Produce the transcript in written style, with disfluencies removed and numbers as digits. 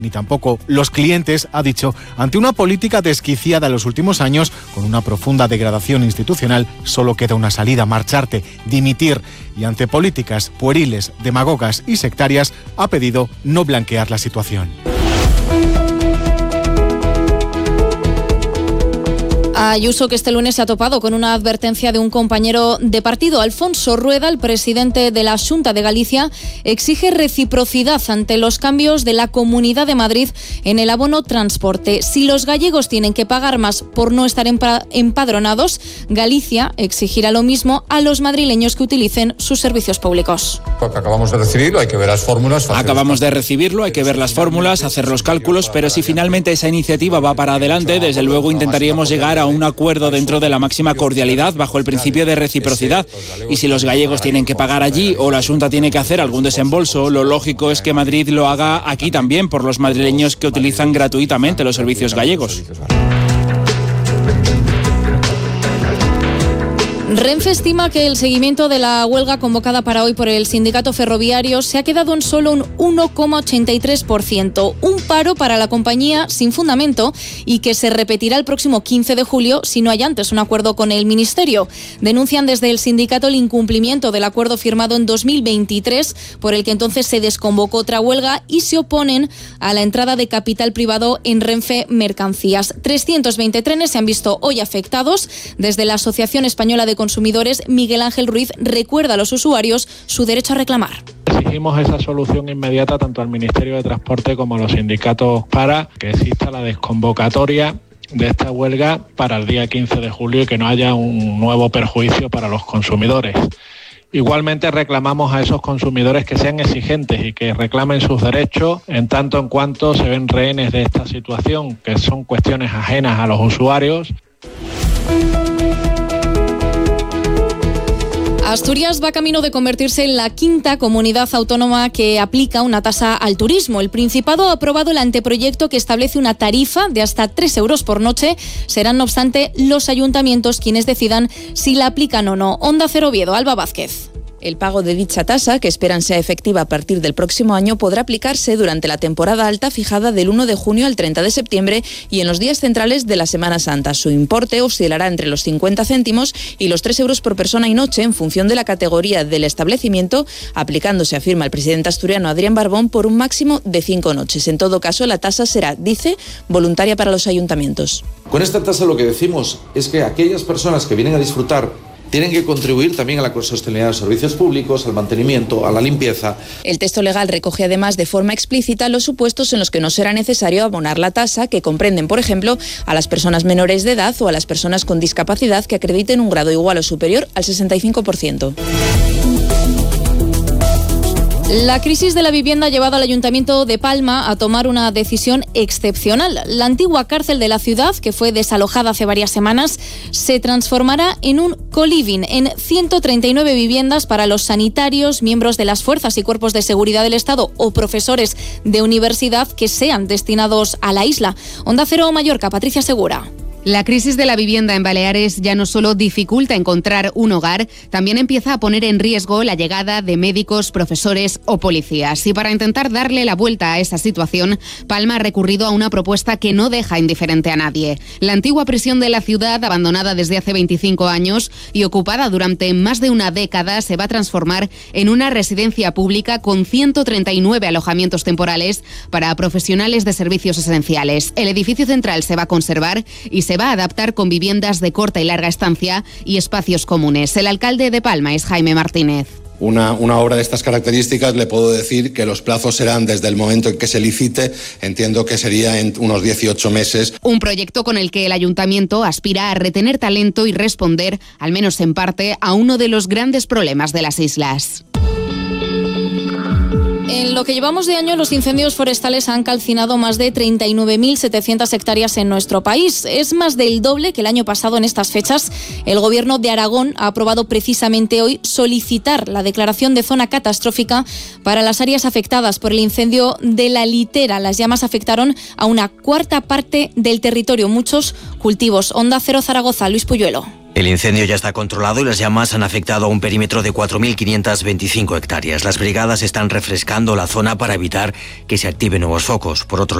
ni tampoco los clientes, ha dicho, ante una política desquiciada en los últimos años, con una profunda degradación institucional, solo queda una salida: marcharte, dimitir. Y ante políticas pueriles, demagogas y sectarias, ha pedido no blanquear la situación. Ayuso, que este lunes se ha topado con una advertencia de un compañero de partido. Alfonso Rueda, el presidente de la Xunta de Galicia, exige reciprocidad ante los cambios de la Comunidad de Madrid en el abono transporte. Si los gallegos tienen que pagar más por no estar empadronados, Galicia exigirá lo mismo a los madrileños que utilicen sus servicios públicos. Acabamos de recibirlo, hay que ver las fórmulas. Acabamos de recibirlo, hay que ver las fórmulas, hacer los cálculos, pero si finalmente esa iniciativa va para adelante, desde luego intentaríamos llegar a un acuerdo dentro de la máxima cordialidad bajo el principio de reciprocidad. Y si los gallegos tienen que pagar allí o la Xunta tiene que hacer algún desembolso, lo lógico es que Madrid lo haga aquí también por los madrileños que utilizan gratuitamente los servicios gallegos. Renfe estima que el seguimiento de la huelga convocada para hoy por el sindicato ferroviario se ha quedado en solo un 1,83%, un paro para la compañía sin fundamento y que se repetirá el próximo 15 de julio si no hay antes un acuerdo con el Ministerio. Denuncian desde el sindicato el incumplimiento del acuerdo firmado en 2023, por el que entonces se desconvocó otra huelga, y se oponen a la entrada de capital privado en Renfe Mercancías. 320 trenes se han visto hoy afectados. Desde la Asociación Española de Consumidores, Miguel Ángel Ruiz recuerda a los usuarios su derecho a reclamar. Exigimos esa solución inmediata tanto al Ministerio de Transporte como a los sindicatos para que exista la desconvocatoria de esta huelga para el día 15 de julio y que no haya un nuevo perjuicio para los consumidores. Igualmente reclamamos a esos consumidores que sean exigentes y que reclamen sus derechos en tanto en cuanto se ven rehenes de esta situación, que son cuestiones ajenas a los usuarios. Asturias va camino de convertirse en la quinta comunidad autónoma que aplica una tasa al turismo. El Principado ha aprobado el anteproyecto que establece una tarifa de hasta 3 euros por noche. Serán, no obstante, los ayuntamientos quienes decidan si la aplican o no. Onda Cero Oviedo, Alba Vázquez. El pago de dicha tasa, que esperan sea efectiva a partir del próximo año, podrá aplicarse durante la temporada alta fijada del 1 de junio al 30 de septiembre y en los días centrales de la Semana Santa. Su importe oscilará entre los 50 céntimos y los 3 euros por persona y noche en función de la categoría del establecimiento, aplicándose, afirma el presidente asturiano Adrián Barbón, por un máximo de 5 noches. En todo caso, la tasa será, dice, voluntaria para los ayuntamientos. Con esta tasa lo que decimos es que aquellas personas que vienen a disfrutar tienen que contribuir también a la sostenibilidad de los servicios públicos, al mantenimiento, a la limpieza. El texto legal recoge además de forma explícita los supuestos en los que no será necesario abonar la tasa, que comprenden, por ejemplo, a las personas menores de edad o a las personas con discapacidad que acrediten un grado igual o superior al 65%. La crisis de la vivienda ha llevado al Ayuntamiento de Palma a tomar una decisión excepcional. La antigua cárcel de la ciudad, que fue desalojada hace varias semanas, se transformará en un co-living en 139 viviendas para los sanitarios, miembros de las fuerzas y cuerpos de seguridad del Estado o profesores de universidad que sean destinados a la isla. Onda Cero Mallorca, Patricia Segura. La crisis de la vivienda en Baleares ya no solo dificulta encontrar un hogar, también empieza a poner en riesgo la llegada de médicos, profesores o policías. Y para intentar darle la vuelta a esa situación, Palma ha recurrido a una propuesta que no deja indiferente a nadie. La antigua prisión de la ciudad, abandonada desde hace 25 años y ocupada durante más de una década, se va a transformar en una residencia pública con 139 alojamientos temporales para profesionales de servicios esenciales. El edificio central se va a conservar y se va a adaptar con viviendas de corta y larga estancia y espacios comunes. El alcalde de Palma es Jaime Martínez. Una obra de estas características, le puedo decir que los plazos serán desde el momento en que se licite, entiendo que sería en unos 18 meses. Un proyecto con el que el ayuntamiento aspira a retener talento y responder, al menos en parte, a uno de los grandes problemas de las islas. En lo que llevamos de año, los incendios forestales han calcinado más de 39.700 hectáreas en nuestro país. Es más del doble que el año pasado en estas fechas. El Gobierno de Aragón ha aprobado precisamente hoy solicitar la declaración de zona catastrófica para las áreas afectadas por el incendio de la Litera. Las llamas afectaron a una cuarta parte del territorio, muchos cultivos. Onda Cero Zaragoza, Luis Puyuelo. El incendio ya está controlado y las llamas han afectado a un perímetro de 4.525 hectáreas. Las brigadas están refrescando la zona para evitar que se activen nuevos focos. Por otro